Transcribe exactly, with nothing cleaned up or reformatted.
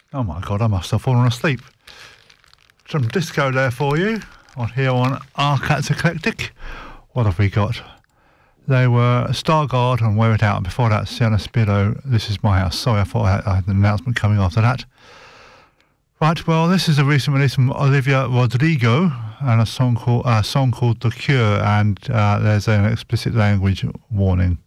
Oh my God, I must have fallen asleep. Some disco there for you on here on Our Cats Eclectic. What have we got? They were Stargard and Wear It Out, and before that, Sienna Spiro, This Is My House. Sorry, I thought I had, I had an announcement coming after that. Right, well, this is a recent release from Olivia Rodrigo, and a song called, uh, song called The Cure, and uh, there's an explicit language warning.